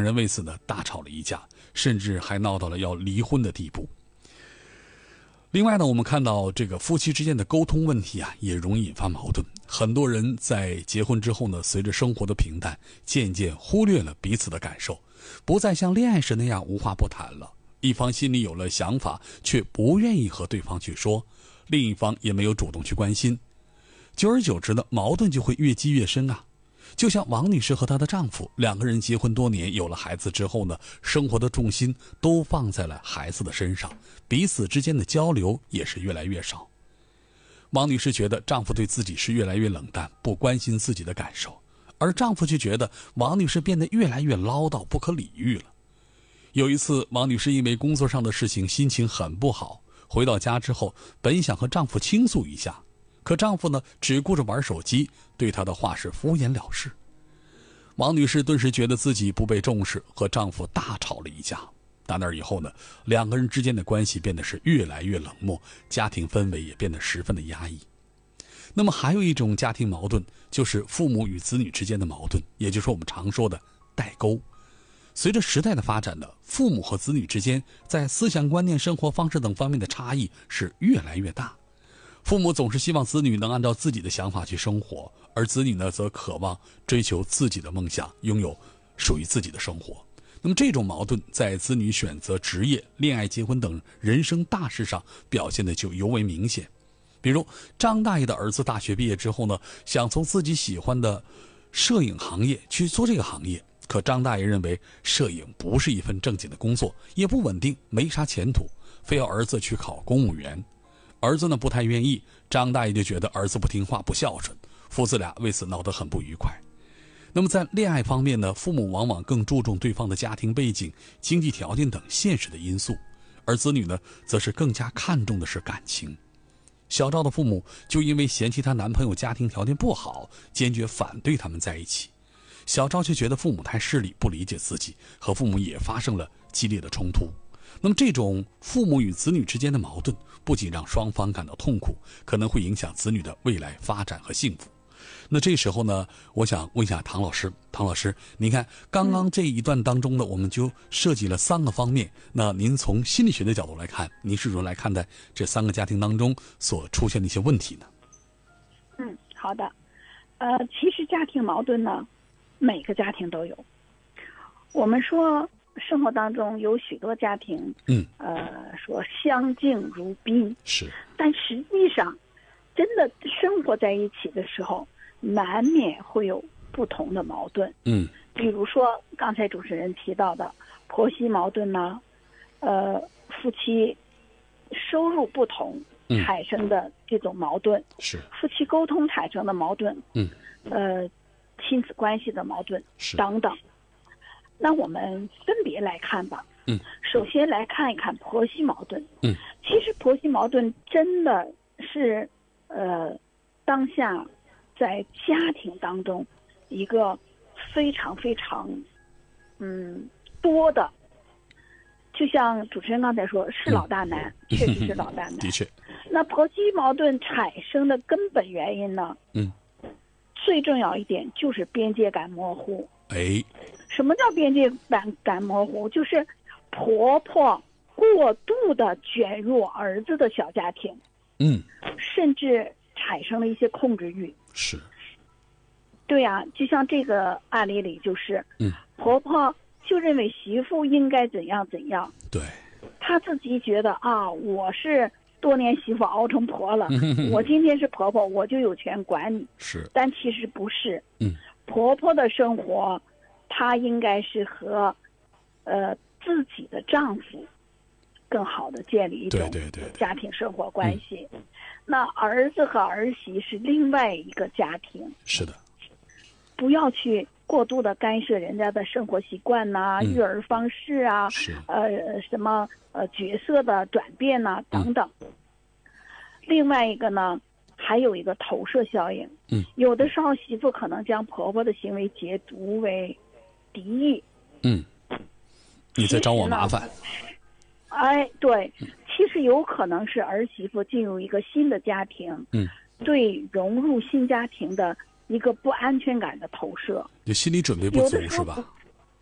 人为此呢大吵了一架，甚至还闹到了要离婚的地步。另外呢，我们看到这个夫妻之间的沟通问题啊，也容易引发矛盾。很多人在结婚之后呢，随着生活的平淡，渐渐忽略了彼此的感受，不再像恋爱时那样无话不谈了。一方心里有了想法，却不愿意和对方去说，另一方也没有主动去关心。久而久之呢，矛盾就会越积越深啊。就像王女士和她的丈夫，两个人结婚多年，有了孩子之后呢，生活的重心都放在了孩子的身上，彼此之间的交流也是越来越少。王女士觉得丈夫对自己是越来越冷淡，不关心自己的感受，而丈夫却觉得王女士变得越来越唠叨，不可理喻了。有一次，王女士因为工作上的事情心情很不好，回到家之后，本想和丈夫倾诉一下，可丈夫呢只顾着玩手机，对她的话是敷衍了事。王女士顿时觉得自己不被重视，和丈夫大吵了一架。打那以后呢，两个人之间的关系变得是越来越冷漠，家庭氛围也变得十分的压抑。那么还有一种家庭矛盾，就是父母与子女之间的矛盾，也就是我们常说的代沟。随着时代的发展呢，父母和子女之间在思想观念、生活方式等方面的差异是越来越大。父母总是希望子女能按照自己的想法去生活，而子女呢则渴望追求自己的梦想，拥有属于自己的生活。那么这种矛盾在子女选择职业、恋爱、结婚等人生大事上表现的就尤为明显。比如张大爷的儿子大学毕业之后呢，想从自己喜欢的摄影行业去做这个行业，可张大爷认为摄影不是一份正经的工作，也不稳定，没啥前途，非要儿子去考公务员。儿子呢不太愿意，张大爷就觉得儿子不听话、不孝顺，父子俩为此闹得很不愉快。那么在恋爱方面呢，父母往往更注重对方的家庭背景、经济条件等现实的因素，而子女呢则是更加看重的是感情。小赵的父母就因为嫌弃她男朋友家庭条件不好，坚决反对他们在一起。小赵却觉得父母太势利，不理解自己，和父母也发生了激烈的冲突。那么这种父母与子女之间的矛盾，不仅让双方感到痛苦，可能会影响子女的未来发展和幸福。那这时候呢，我想问一下唐老师，您看刚刚这一段当中呢，我们就涉及了3个方面。那您从心理学的角度来看，您是如何来看待这3个家庭当中所出现的一些问题呢？ 好的。其实家庭矛盾呢，每个家庭都有。我们说生活当中有许多家庭，说相敬如宾， 是， 但实际上，真的生活在一起的时候，难免会有不同的矛盾。比如说刚才主持人提到的婆媳矛盾呢，夫妻收入不同产生的这种矛盾， 是夫妻沟通产生的矛盾，亲子关系的矛盾等等。那我们分别来看吧。首先来看一看婆媳矛盾。其实婆媳矛盾真的是当下在家庭当中一个非常非常多的，就像主持人刚才说，是老大难，确实是老大难。 的确。 那婆媳矛盾产生的根本原因呢？最重要一点就是边界感模糊。什么叫边界感模糊？就是婆婆过度的卷入儿子的小家庭，甚至产生了一些控制欲。 是。 对呀，就像这个案例里就是，婆婆就认为媳妇应该怎样怎样。 对。 她自己觉得啊，我是多年媳妇熬成婆了，我今天是婆婆，我就有权管你。 是。 但其实不是。婆婆的生活，她应该是和自己的丈夫更好的建立一种家庭生活关系。那儿子和儿媳是另外一个家庭。 是的。 不要去过度的干涉人家的生活习惯呐、育儿方式啊，什么角色的转变呐、等等。另外一个呢，还有一个投射效应。有的时候媳妇可能将婆婆的行为解读为敌意。 你在找我麻烦。 对，其实有可能是儿媳妇进入一个新的家庭，对融入新家庭的一个不安全感的投射， 就心理准备不足是吧？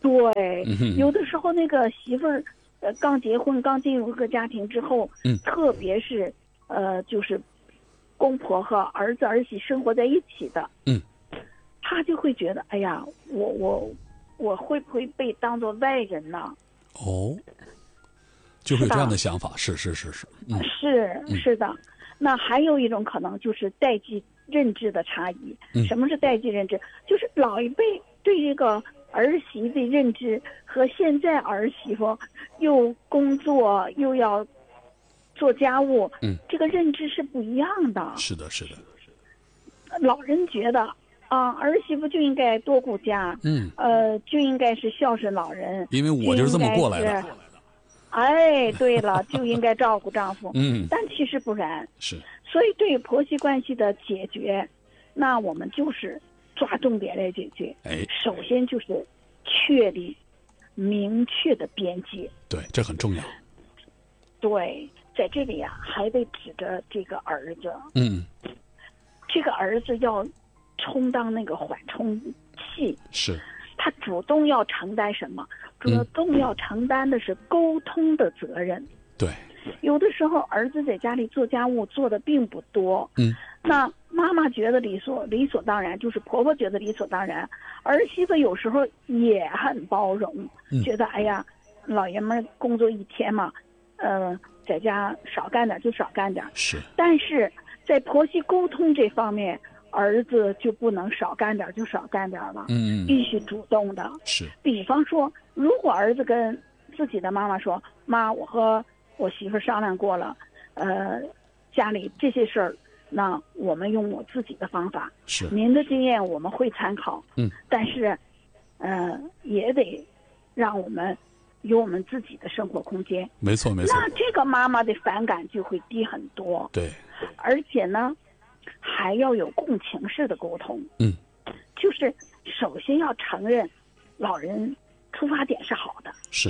对，有的时候那个媳妇儿，刚结婚刚进入一个家庭之后，特别是就是公婆和儿子儿媳生活在一起的，他就会觉得，哎呀，我会不会被当作外人呢？ 哦，就会有这样的想法，是，是的。那还有一种可能就是代际认知的差异。什么是代际认知？就是老一辈对这个儿媳的认知和现在儿媳妇又工作又要做家务，这个认知是不一样的。 是的。 老人觉得儿媳妇就应该多顾家，就应该是孝顺老人， 因为我就是这么过来的。 哎，对了，就应该照顾丈夫。但其实不然。 是。 所以对于婆媳关系的解决，那我们就是抓重点来解决。首先就是确立明确的边界。 对，这很重要。 对，在这里还得指着这个儿子。这个儿子要充当那个缓冲器。 是。 他主动要承担什么？主动要承担的是沟通的责任。 对。 有的时候儿子在家里做家务做的并不多，那妈妈觉得理所当然，就是婆婆觉得理所当然，儿媳妇有时候也很包容，觉得哎呀，老爷们工作一天嘛，在家少干点就少干点。 是。但是在婆媳沟通这方面，儿子就不能少干点就少干点了，必须主动的。 是。 比方说，如果儿子跟自己的妈妈说：“妈，我和我媳妇商量过了，家里这些事儿，那我们用我自己的方法。 是。 您的经验我们会参考。但是，也得让我们有我们自己的生活空间。 没错。 那这个妈妈的反感就会低很多。 对。 而且呢，还要有共情式的沟通。就是首先要承认，老人出发点是好的。 是。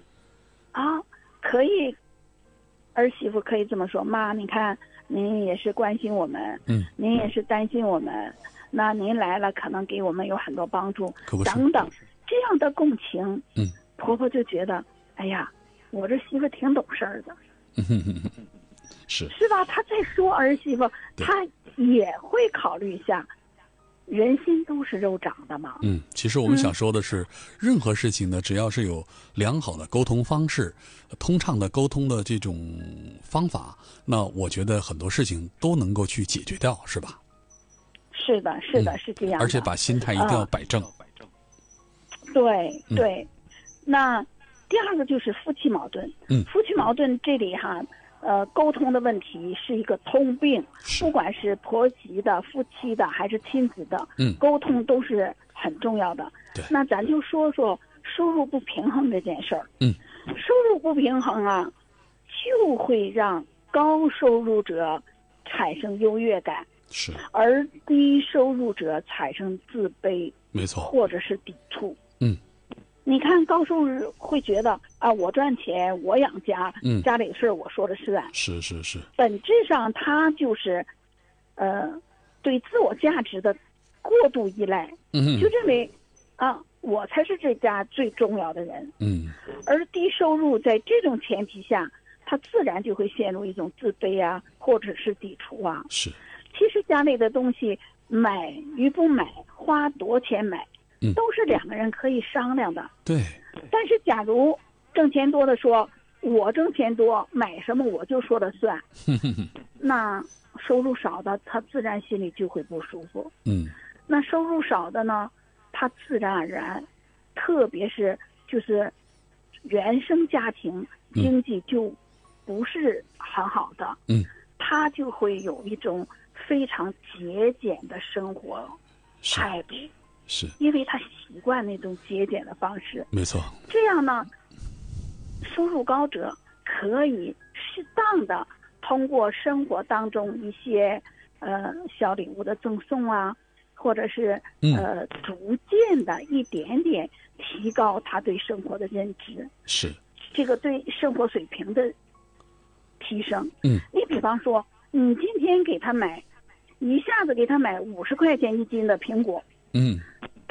可以。儿媳妇可以这么说：“妈，你看您也是关心我们，您也是担心我们，那您来了可能给我们有很多帮助，等等，这样的共情，婆婆就觉得，哎呀，我这媳妇挺懂事儿的， 是吧？她在说儿媳妇，她也会考虑一下。”人心都是肉长的嘛。 其实我们想说的是，任何事情呢，只要是有良好的沟通方式、通畅的沟通的这种方法，那我觉得很多事情都能够去解决掉，是吧？ 是的，是这样的。 而且把心态一定要摆正。 对。那第二个就是夫妻矛盾。夫妻矛盾这里沟通的问题是一个通病，不管是婆媳的、夫妻的还是亲子的，沟通都是很重要的。那咱就说说收入不平衡这件事儿。收入不平衡就会让高收入者产生优越感，而低收入者产生自卑， 没错， 或者是抵触。你看高收入会觉得我赚钱我养家，家里的事我说了算。 是。 本质上他就是对自我价值的过度依赖，就认为我才是这家最重要的人。而低收入在这种前提下，他自然就会陷入一种自卑或者是抵触。 是。 其实家里的东西买与不买，花多钱买，都是两个人可以商量的。 对。 但是假如挣钱多的说我挣钱多，买什么我就说了算，那收入少的他自然心里就会不舒服。那收入少的呢，他自然而然，特别是就是原生家庭经济就不是很好的，他就会有一种非常节俭的生活态度。 是， 因为他习惯那种节俭的方式。 没错。 这样呢，收入高者可以适当的通过生活当中一些小礼物的赠送或者是逐渐的一点点提高他对生活的认知。 是。 这个对生活水平的提升。你比方说，你今天给他买，一下子给他买50块钱一斤的苹果。他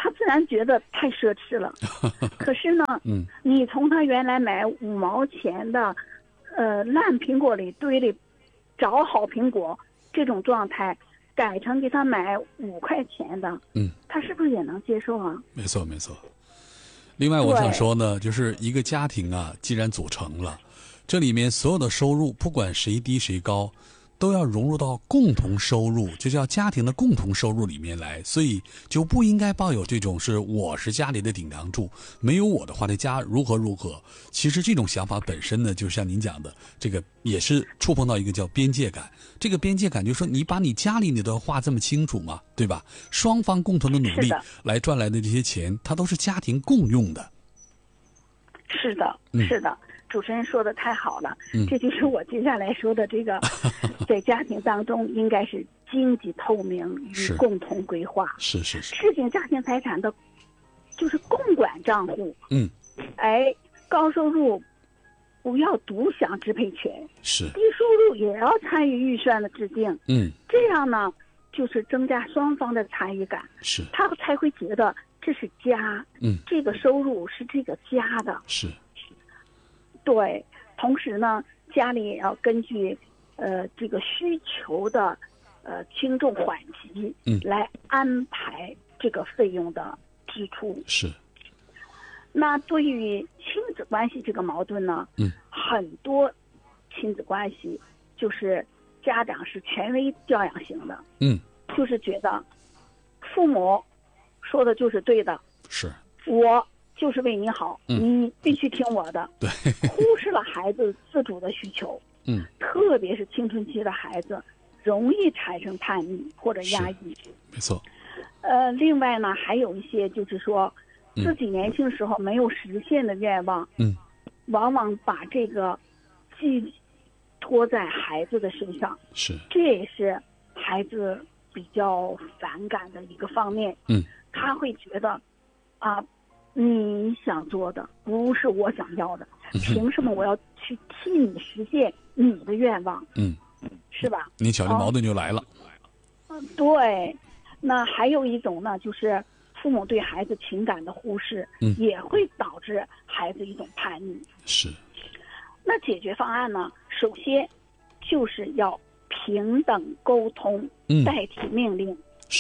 他自然觉得太奢侈了。可是呢，你从他原来买5毛钱的烂苹果里堆里找好苹果这种状态，改成给他买5块钱的，他是不是也能接受啊？ 没错没错。另外我想说呢，就是一个家庭啊，既然组成了，这里面所有的收入不管谁低谁高，都要融入到共同收入，就叫家庭的共同收入里面来，所以就不应该抱有这种是我是家里的顶梁柱，没有我的话这家如何如何。其实这种想法本身呢，就像您讲的，这个也是触碰到一个叫边界感。这个边界感就是说，你把你家里你都要划这么清楚嘛，对吧？双方共同的努力来赚来的这些钱，它都是家庭共用的。 是的，是的。主持人说的太好了，这就是我接下来说的这个，在家庭当中应该是经济透明与共同规划， 是制定家庭财产的，就是共管账户。高收入不要独享支配权，低收入也要参与预算的制定。这样呢，就是增加双方的参与感，他才会觉得这是家，这个收入是这个家的，对，同时呢，家里也要根据这个需求的轻重缓急来安排这个费用的支出。那对于亲子关系这个矛盾呢，很多亲子关系就是家长是权威教养型的，就是觉得父母说的就是对的，我就是为你好，你必须听我的。 对， 忽视了孩子自主的需求。特别是青春期的孩子，容易产生叛逆或者压抑。 没错。 另外呢，还有一些就是说，自己年轻时候没有实现的愿望，往往把这个寄托在孩子的身上。这也是孩子比较反感的一个方面。他会觉得啊。你想做的不是我想要的，凭什么我要去替你实现你的愿望？是吧？ 你瞧，这矛盾就来了。 对，那还有一种呢，就是父母对孩子情感的忽视，也会导致孩子一种叛逆。那解决方案呢，首先就是要平等沟通，代替命令。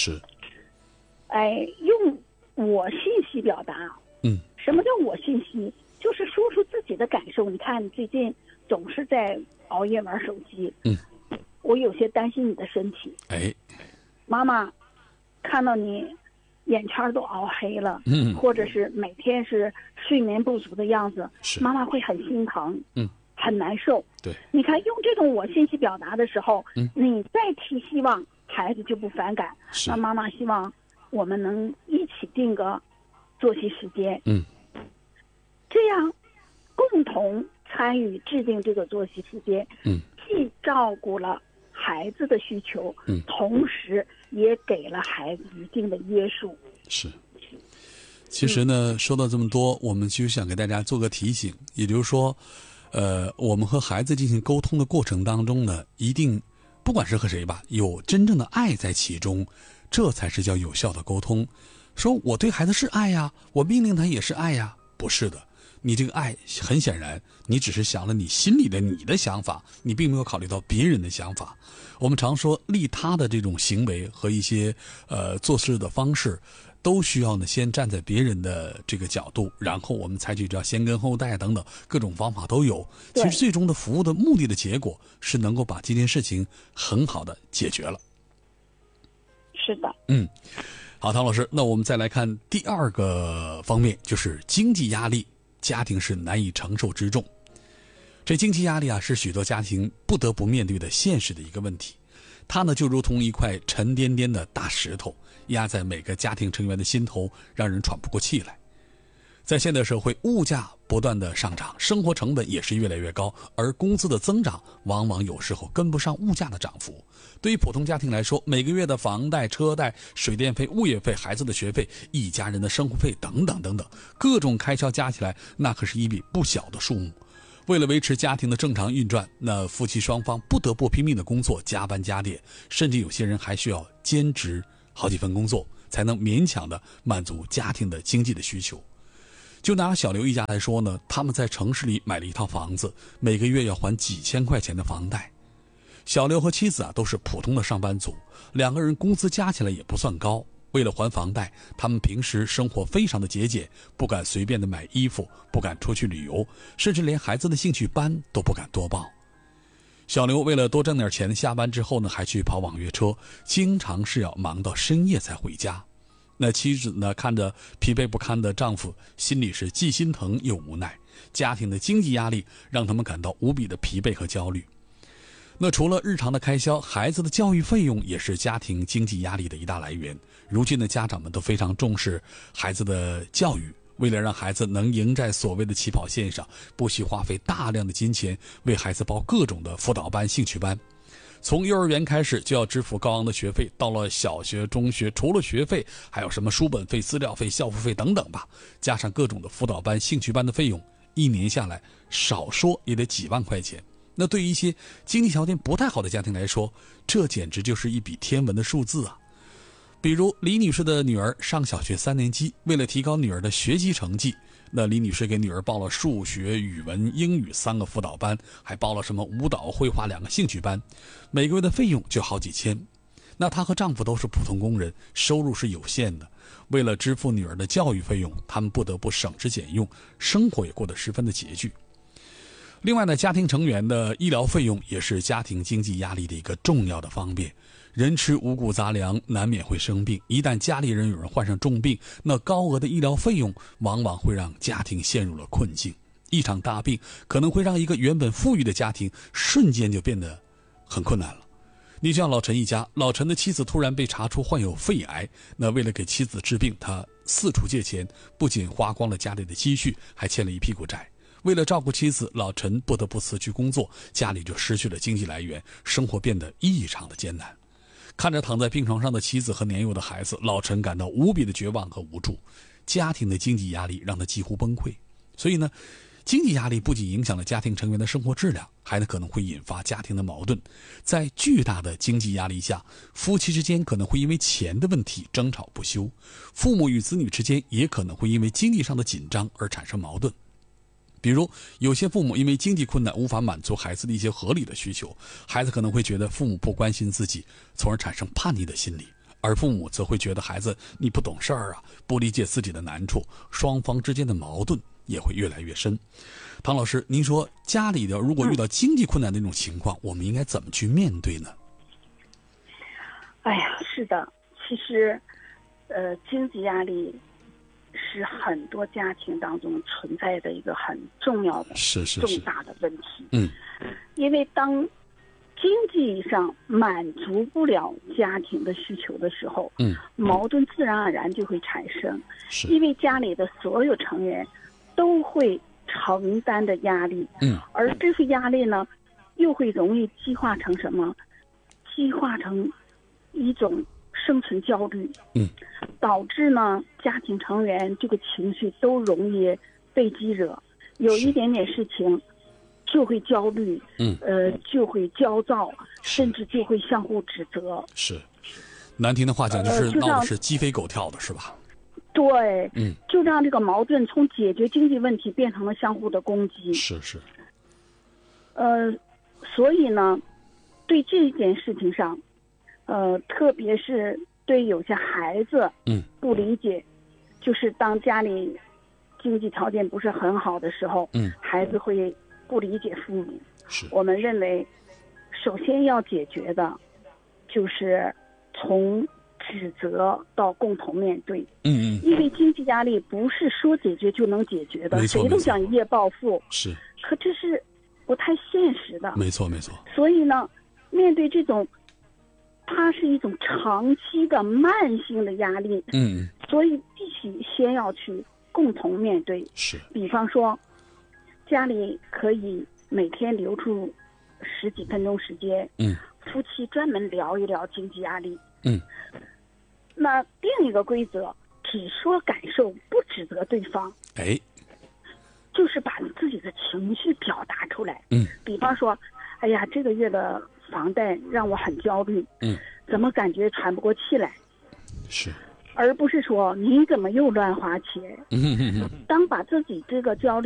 用我信息表达。什么叫我信息？就是说出自己的感受。你看，你最近总是在熬夜玩手机，我有些担心你的身体。妈妈看到你眼圈都熬黑了，或者是每天是睡眠不足的样子，妈妈会很心疼，很难受。你看，用这种我信息表达的时候，你再提希望，孩子就不反感。那妈妈希望我们能一起定个作息时间，这样共同参与制定这个作息时间，既照顾了孩子的需求，同时也给了孩子一定的约束。 其实呢，说到这么多，我们就想给大家做个提醒，也就是说，我们和孩子进行沟通的过程当中呢，一定不管是和谁吧，有真正的爱在其中，这才是叫有效的沟通。说我对孩子是爱呀，我命令他也是爱呀，不是的。你这个爱很显然，你只是想了你心里的你的想法，你并没有考虑到别人的想法。我们常说利他的这种行为和一些做事的方式，都需要呢先站在别人的这个角度，然后我们采取叫先跟后带等等各种方法都有。其实最终的服务的目的的结果是能够把这件事情很好的解决了。 是的。 好，唐老师，那我们再来看第二个方面，就是经济压力，家庭是难以承受之重。这经济压力啊，是许多家庭不得不面对的现实的一个问题。它呢，就如同一块沉甸甸的大石头，压在每个家庭成员的心头，让人喘不过气来。在现代社会，物价不断的上涨，生活成本也是越来越高，而工资的增长往往有时候跟不上物价的涨幅。对于普通家庭来说，每个月的房贷、车贷、水电费、物业费、孩子的学费、一家人的生活费等等等等，各种开销加起来，那可是一笔不小的数目。为了维持家庭的正常运转，那夫妻双方不得不拼命的工作，加班加点，甚至有些人还需要兼职好几份工作， 才能勉强的满足家庭的经济的需求。就拿小刘一家来说呢，他们在城市里买了一套房子，每个月要还几千块钱的房贷。小刘和妻子都是普通的上班族，两个人工资加起来也不算高。为了还房贷，他们平时生活非常的节俭，不敢随便的买衣服，不敢出去旅游，甚至连孩子的兴趣班都不敢多报。小刘为了多挣点钱，下班之后呢，还去跑网约车，经常是要忙到深夜才回家。那妻子呢，看着疲惫不堪的丈夫，心里是既心疼又无奈。家庭的经济压力让他们感到无比的疲惫和焦虑。那除了日常的开销，孩子的教育费用也是家庭经济压力的一大来源。如今的家长们都非常重视孩子的教育，为了让孩子能赢在所谓的起跑线上，不惜花费大量的金钱为孩子报各种的辅导班、兴趣班。从幼儿园开始就要支付高昂的学费，到了小学、中学，除了学费，还有什么书本费、资料费、校服费等等吧，加上各种的辅导班、兴趣班的费用，一年下来少说也得几万块钱。那对于一些经济条件不太好的家庭来说，这简直就是一笔天文的数字啊！比如李女士的女儿上小学3年级，为了提高女儿的学习成绩，那李女士给女儿报了数学、语文、英语3个辅导班，还报了什么舞蹈、绘画2个兴趣班，每个月的费用就好几千。那她和丈夫都是普通工人，收入是有限的，为了支付女儿的教育费用，他们不得不省吃俭用，生活也过得十分的拮据。另外呢，家庭成员的医疗费用也是家庭经济压力的一个重要的方面。人吃五谷杂粮，难免会生病。一旦家里人有人患上重病，那高额的医疗费用往往会让家庭陷入了困境。一场大病可能会让一个原本富裕的家庭瞬间就变得很困难了。你像老陈一家，老陈的妻子突然被查出患有肺癌，那为了给妻子治病，他四处借钱，不仅花光了家里的积蓄，还欠了一屁股债。为了照顾妻子，老陈不得不辞去工作，家里就失去了经济来源，生活变得异常的艰难。看着躺在病床上的妻子和年幼的孩子，老陈感到无比的绝望和无助。家庭的经济压力让他几乎崩溃。所以呢，经济压力不仅影响了家庭成员的生活质量，还可能会引发家庭的矛盾。在巨大的经济压力下，夫妻之间可能会因为钱的问题争吵不休，父母与子女之间也可能会因为经济上的紧张而产生矛盾。比如有些父母因为经济困难无法满足孩子的一些合理的需求，孩子可能会觉得父母不关心自己，从而产生叛逆的心理，而父母则会觉得孩子你不懂事儿啊，不理解自己的难处，双方之间的矛盾也会越来越深。唐老师，您说家里的如果遇到经济困难的那种情况，我们应该怎么去面对呢？ 哎呀，是的，其实经济压力是很多家庭当中存在的一个很重要的、重大的问题。因为当经济上满足不了家庭的需求的时候，矛盾自然而然就会产生。因为家里的所有成员都会承担的压力，而这份压力呢，又会容易激化成什么？激化成一种生存焦虑，导致呢家庭成员这个情绪都容易被激惹，有一点点事情就会焦虑，就会焦躁，甚至就会相互指责。是， 难听的话讲就是闹的是鸡飞狗跳的，是吧？ 对，就让这个矛盾从解决经济问题变成了相互的攻击。 是。 所以呢，对这件事情上，特别是对有些孩子，不理解，就是当家里经济条件不是很好的时候，孩子会不理解父母。我们认为，首先要解决的，就是从指责到共同面对。因为经济压力不是说解决就能解决的，谁都想一夜暴富，可这是不太现实的。 没错。 所以呢，面对这种，它是一种长期的慢性的压力，所以必须先要去共同面对。比方说，家里可以每天留出10几分钟时间，夫妻专门聊一聊经济压力。那另一个规则，只说感受，不指责对方。就是把自己的情绪表达出来。比方说，哎呀，这个月的房贷让我很焦虑，怎么感觉喘不过气来？ 而不是说你怎么又乱花钱。当把自己这个焦虑